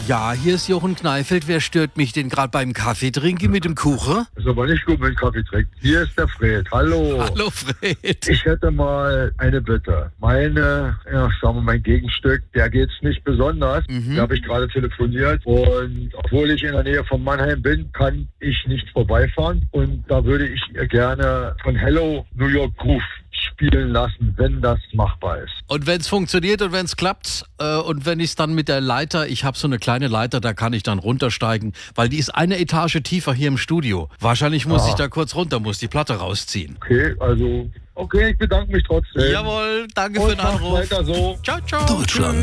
Ja, hier ist Jochen Kneifeld. Wer stört mich denn gerade beim Kaffee trinken mit dem Kuchen? Ist aber nicht gut mit Kaffee trinken. Hier ist der Fred. Hallo. Hallo Fred. Ich hätte mal eine Bitte. Sagen wir mein Gegenstück, der geht's nicht besonders. Da habe ich gerade telefoniert. Und obwohl ich in der Nähe von Mannheim bin, kann ich nicht vorbeifahren. Und da würde ich ihr gerne von Hello New York Groove spielen lassen, wenn das machbar ist. Und wenn es funktioniert und wenn es klappt und wenn ich es dann mit der Leiter, ich habe so eine kleine Leiter, da kann ich dann runtersteigen, weil die ist eine Etage tiefer hier im Studio. Wahrscheinlich muss ich da kurz runter, muss die Platte rausziehen. Okay, ich bedanke mich trotzdem. Jawohl, danke Und für den macht Anruf. weiter so. Ciao, ciao. Deutschland.